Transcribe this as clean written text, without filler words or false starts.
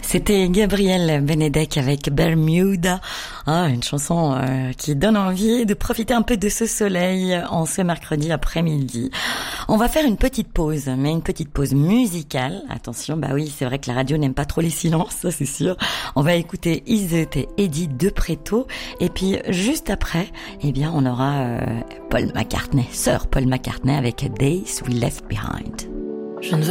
C'était Gabriel Benedek avec Bermuda, une chanson qui donne envie de profiter un peu de ce soleil en ce mercredi après-midi. On va faire une petite pause, mais une petite pause musicale. Attention, bah oui, c'est vrai que la radio n'aime pas trop les silences, ça c'est sûr. On va écouter Iseut et Eddie de Préto, et puis juste après, eh bien, on aura Paul McCartney, Sir Paul McCartney avec Days We Left Behind. Je ne veux